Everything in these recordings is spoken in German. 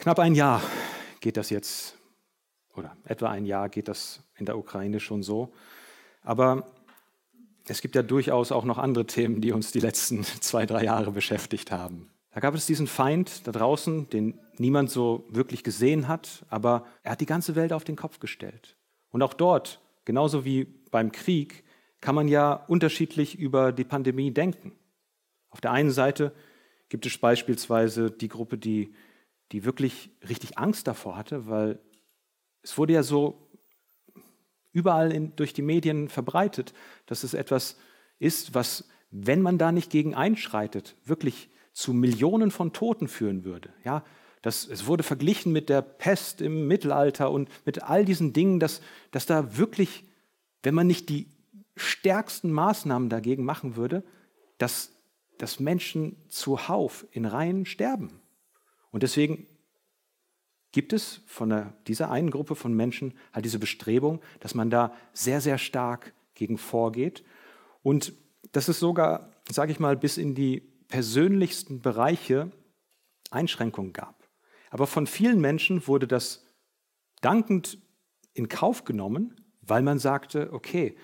Knapp ein Jahr geht das jetzt, oder etwa ein Jahr geht das in der Ukraine schon so. Aber es gibt ja durchaus auch noch andere Themen, die uns die letzten 2, 3 Jahre beschäftigt haben. Da gab es diesen Feind da draußen, den niemand so wirklich gesehen hat, aber er hat die ganze Welt auf den Kopf gestellt. Und auch dort, genauso wie beim Krieg, kann man ja unterschiedlich über die Pandemie denken. Auf der einen Seite gibt es beispielsweise die Gruppe, die wirklich richtig Angst davor hatte, weil es wurde ja so überall durch die Medien verbreitet, dass es etwas ist, was, wenn man da nicht gegen einschreitet, wirklich zu Millionen von Toten führen würde. Ja, es wurde verglichen mit der Pest im Mittelalter und mit all diesen Dingen, dass da wirklich, wenn man nicht die stärksten Maßnahmen dagegen machen würde, dass Menschen zuhauf in Reihen sterben. Und deswegen gibt es von dieser einen Gruppe von Menschen halt diese Bestrebung, dass man da sehr, sehr stark gegen vorgeht. Und dass es sogar, sage ich mal, bis in die persönlichsten Bereiche Einschränkungen gab. Aber von vielen Menschen wurde das dankend in Kauf genommen, weil man sagte, okay,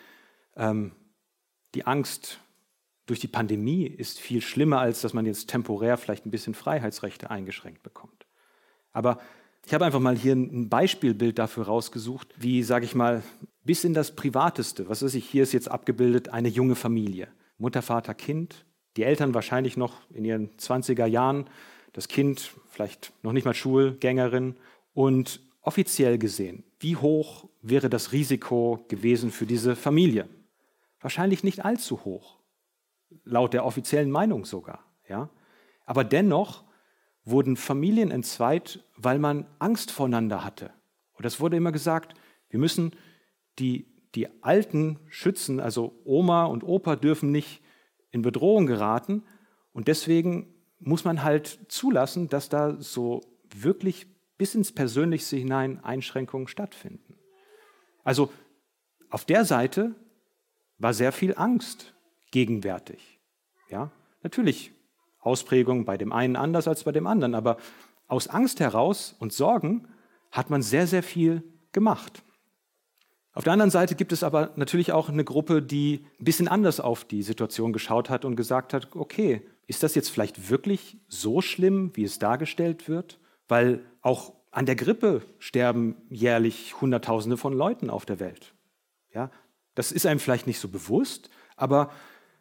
die Angst durch die Pandemie ist viel schlimmer, als dass man jetzt temporär vielleicht ein bisschen Freiheitsrechte eingeschränkt bekommt. Aber ich habe einfach mal hier ein Beispielbild dafür rausgesucht, wie, sage ich mal, bis in das Privateste, was weiß ich, hier ist jetzt abgebildet eine junge Familie, Mutter, Vater, Kind, die Eltern wahrscheinlich noch in ihren 20er Jahren, das Kind vielleicht noch nicht mal Schulgängerin und offiziell gesehen, wie hoch wäre das Risiko gewesen für diese Familie? Wahrscheinlich nicht allzu hoch, laut der offiziellen Meinung sogar. Ja? Aber dennoch wurden Familien entzweit, weil man Angst voreinander hatte. Und es wurde immer gesagt, wir müssen die Alten schützen, also Oma und Opa dürfen nicht in Bedrohung geraten. Und deswegen muss man halt zulassen, dass da so wirklich bis ins Persönlichste hinein Einschränkungen stattfinden. Also auf der Seite war sehr viel Angst gegenwärtig. Ja, natürlich Ausprägung bei dem einen anders als bei dem anderen, aber aus Angst heraus und Sorgen hat man sehr, sehr viel gemacht. Auf der anderen Seite gibt es aber natürlich auch eine Gruppe, die ein bisschen anders auf die Situation geschaut hat und gesagt hat, okay, ist das jetzt vielleicht wirklich so schlimm, wie es dargestellt wird? Weil auch an der Grippe sterben jährlich Hunderttausende von Leuten auf der Welt. Ja, das ist einem vielleicht nicht so bewusst, aber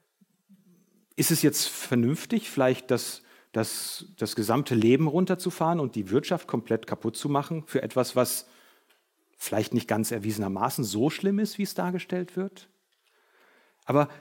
ist es jetzt vernünftig, vielleicht das gesamte Leben runterzufahren und die Wirtschaft komplett kaputt zu machen für etwas, was vielleicht nicht ganz erwiesenermaßen so schlimm ist, wie es dargestellt wird? Aber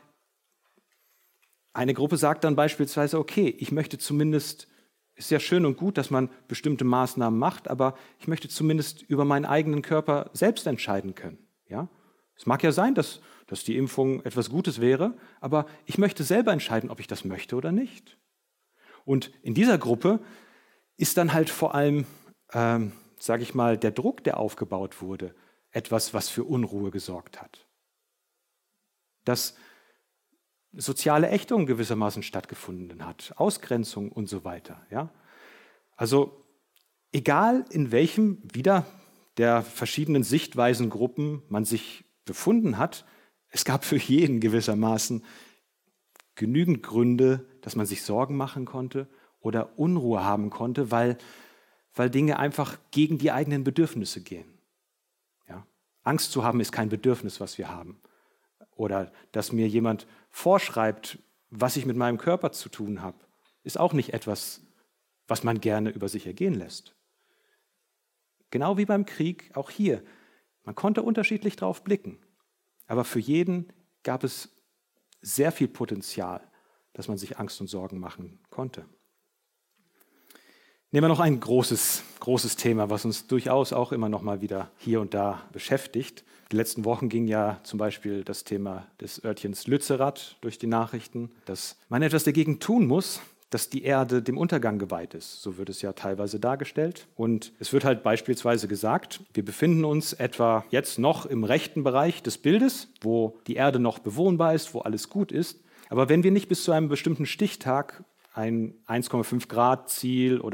eine Gruppe sagt dann beispielsweise, okay, ich möchte zumindest, ist ja schön und gut, dass man bestimmte Maßnahmen macht, aber ich möchte zumindest über meinen eigenen Körper selbst entscheiden können. Ja? Es mag ja sein, dass die Impfung etwas Gutes wäre, aber ich möchte selber entscheiden, ob ich das möchte oder nicht. Und in dieser Gruppe ist dann halt vor allem, sage ich mal, der Druck, der aufgebaut wurde, etwas, was für Unruhe gesorgt hat. Dass soziale Ächtung gewissermaßen stattgefunden hat, Ausgrenzung und so weiter. Ja? Also egal in welchem wieder der verschiedenen Sichtweisengruppen man sich befunden hat, es gab für jeden gewissermaßen genügend Gründe, dass man sich Sorgen machen konnte oder Unruhe haben konnte, weil Dinge einfach gegen die eigenen Bedürfnisse gehen. Ja? Angst zu haben ist kein Bedürfnis, was wir haben. Oder dass mir jemand vorschreibt, was ich mit meinem Körper zu tun habe, ist auch nicht etwas, was man gerne über sich ergehen lässt. Genau wie beim Krieg, auch hier. Man konnte unterschiedlich drauf blicken. Aber für jeden gab es sehr viel Potenzial, dass man sich Angst und Sorgen machen konnte. Nehmen wir noch ein großes Thema, was uns durchaus auch immer noch mal wieder hier und da beschäftigt. Die letzten Wochen ging ja zum Beispiel das Thema des Örtchens Lützerath durch die Nachrichten, dass man etwas dagegen tun muss, dass die Erde dem Untergang geweiht ist. So wird es ja teilweise dargestellt. Und es wird halt beispielsweise gesagt, wir befinden uns etwa jetzt noch im rechten Bereich des Bildes, wo die Erde noch bewohnbar ist, wo alles gut ist. Aber wenn wir nicht bis zu einem bestimmten Stichtag ein 1,5 Grad Ziel oder